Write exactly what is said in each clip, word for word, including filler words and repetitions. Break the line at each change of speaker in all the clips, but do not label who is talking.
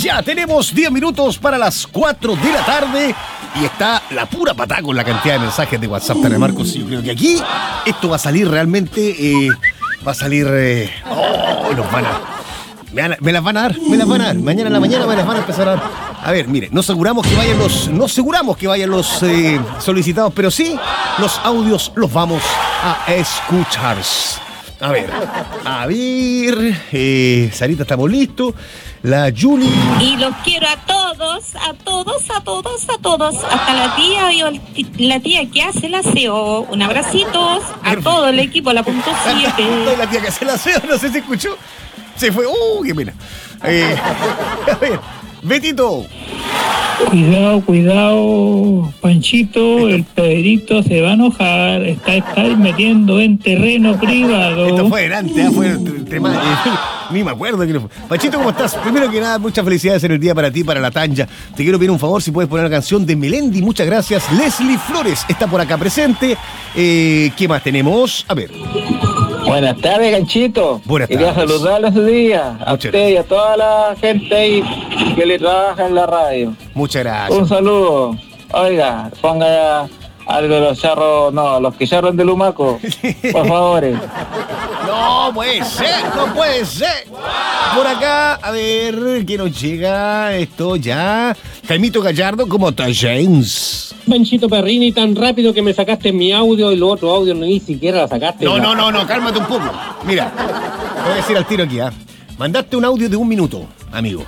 Ya tenemos diez minutos para las cuatro de la tarde y está la pura patada con la cantidad de mensajes de WhatsApp, Tania Marcos. Y yo creo que aquí esto va a salir realmente, eh, va a salir, eh, oh, nos van a, me, van a, me las van a dar, me las van a dar. Mañana en la mañana me las van a empezar a dar. A ver, mire, no aseguramos que vayan los, no aseguramos que vayan los eh, solicitados, pero sí, los audios los vamos a escuchar. A ver, a ver, eh, Sarita, estamos listos. La Julie.
Y los quiero a todos, a todos, a todos, a todos. Hasta la tía, yo, la tía que hace el aseo. Un abracito a todo el equipo, la punto siete.
La tía que hace el aseo, no sé si escuchó. Se fue, uh, qué pena. Eh, a ver, Betito.
Cuidado, cuidado, Panchito, el Pedrito se va a enojar, está, está metiendo en terreno privado.
Esto fue delante, fue el tema, eh, ni me acuerdo quién fue. Panchito, ¿cómo estás? Primero que nada, muchas felicidades en el día para ti, para la Tanja. Te quiero pedir un favor, si puedes poner la canción de Melendi, muchas gracias. Leslie Flores está por acá presente. Eh, ¿Qué más tenemos? A ver.
Buenas tardes, Ganchito.
Buenas tardes.
Quería saludarle ese día a
Muchas
usted y a toda la gente ahí que le trabaja en la radio.
Muchas gracias.
Un saludo. Oiga, ponga algo de los charros, no, los que charros de Lumaco, por favor.
No puede ser, no puede ser. Por acá, a ver, ¿qué nos llega? Esto ya. Jaimito Gallardo, ¿cómo está, James?
Panchito Perrini, tan rápido que me sacaste mi audio y los otros audios ni siquiera la sacaste.
No, no, no, no, cálmate un poco. Mira, te voy a decir al tiro aquí, ¿ah? ¿eh? Mandaste un audio de un minuto, amigo.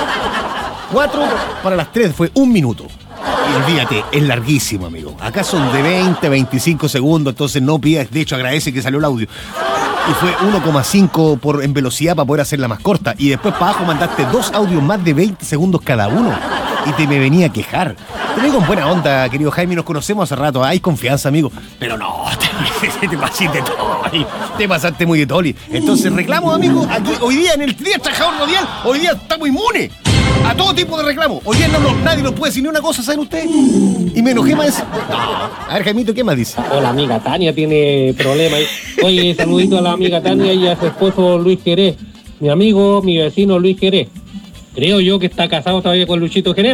Cuatro para las tres fue un minuto. Y olvídate, es larguísimo, amigo. Acá son de veinte, veinticinco segundos, entonces no pidas, de hecho agradece que salió el audio. Y fue uno coma cinco por, en velocidad para poder hacerla más corta. Y después para abajo mandaste dos audios más de veinte segundos cada uno. Y te me venía a quejar. Te digo con buena onda, querido Jaime, nos conocemos hace rato, hay confianza, amigo. Pero no, te, te pasaste de toli. Te pasaste muy de toli. Entonces reclamo, amigo, aquí hoy día en el Día Trabajador Radial, hoy día estamos inmunes a todo tipo de reclamo. Hoy día no, no, nadie nos puede decir ni una cosa, ¿saben ustedes? Y me enojé más. No. A ver, Jaimito, ¿qué más dice?
O la amiga Tania tiene problemas. Oye, saludito a la amiga Tania y a su esposo Luis Jerez. Mi amigo, mi vecino Luis Jerez. Creo yo que está casado todavía con Luchito Jerez.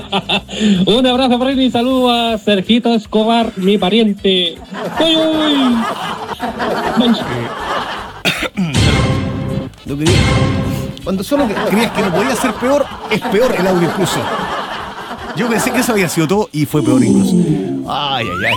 Un abrazo para él y saludo a Sergito Escobar, mi pariente. ¡Uy, uy!
Lo que dije. Cuando solo creías que no podía ser peor, es peor el audio incluso. Yo pensé que eso había sido todo y fue peor incluso. Ay, ay,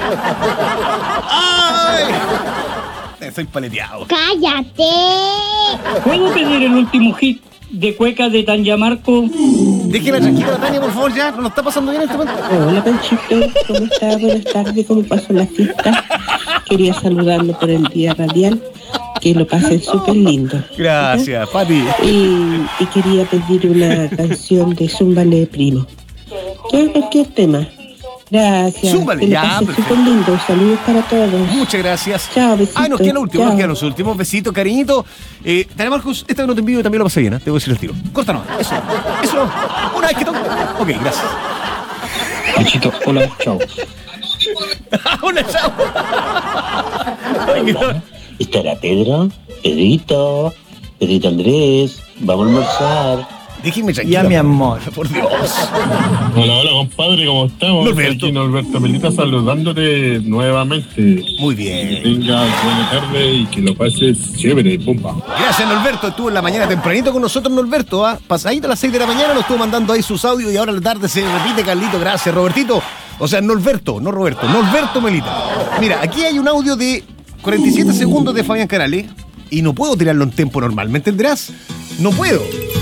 ay. ¡Ay! Soy paleteado.
¡Cállate!
¿Puedo pedir el último hit de cueca de Tanja Marco?
Déjela tranquila, Tania, por favor, ya. No nos está pasando bien en este momento.
Hola, Panchito. ¿Cómo está? Buenas tardes. ¿Cómo pasó la fiesta? Quería saludarlo por el día radial. Que lo pasen súper lindo.
Gracias, Pati.
Y, y quería pedir una canción de Zúmbale Primo. Ya, cualquier tema. Gracias.
Zúmbale,
que lo
ya,
pasen
perfecto.
súper lindo. Saludos para todos.
Muchas gracias.
Chao, besitos.
Ay, nos quedan los últimos, nos
Chao.
quedan los últimos. Besitos, cariñito. Eh, Tania Marcos, esta no te envío y también lo pasé bien, ¿eh? Te voy a decir el tiro. Corta no. Eso. Eso no. Una vez que toque. Ok, gracias.
Panchito, hola, chao.
Hola, chao. Ay, qué no.
¿Estará Pedro? Pedrito, Pedrito Andrés, vamos a almorzar.
Déjenme tranquilo.
Ya, mi amor.
Por Dios.
Hola, hola, compadre, ¿cómo estamos?
Norberto.
Aquí Norberto Melita saludándote nuevamente.
Muy
Que
bien.
tengas buena tarde y que lo pases chévere, pumba.
Gracias, Norberto. Estuvo en la mañana tempranito con nosotros, Norberto. ¿ah? Pasadito a las seis de la mañana nos estuvo mandando ahí sus audios y ahora en la tarde se repite, Carlito. Gracias, Robertito. O sea, Norberto, no Roberto. Norberto Melita. Mira, aquí hay un audio de cuarenta y siete segundos de Fabián Carales y no puedo tirarlo en tiempo normal, ¿me entenderás? No puedo.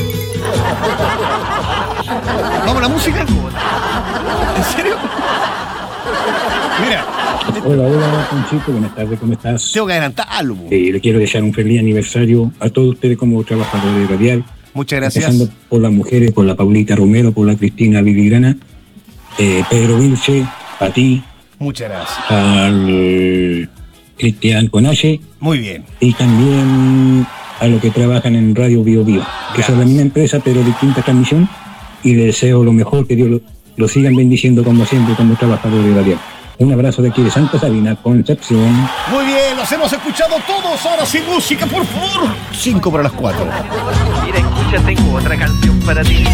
¿Vamos a la música? ¿En serio? Mira,
Hola, hola, Panchito. Buenas tardes, ¿cómo estás?
tengo que adelantarlo. po.
Eh, le quiero desear un feliz aniversario a todos ustedes como trabajadores radial.
Muchas gracias.
Empezando por las mujeres, por la Paulita Romero, por la Cristina Vivigrana, eh, Pedro Vilche, a ti,
Muchas gracias.
al eh, Cristian Conache
Muy bien.
y también a los que trabajan en Radio Bio Bio, que son la misma empresa pero distinta transmisión, y les deseo lo mejor, que Dios lo, lo sigan bendiciendo como siempre como trabajadores radial. Un abrazo de aquí de Santa Sabina, Concepción.
Muy bien, los hemos escuchado todos. Ahora sin música, por favor. Cinco para las cuatro.
Mira, escucha, tengo
otra canción para ti.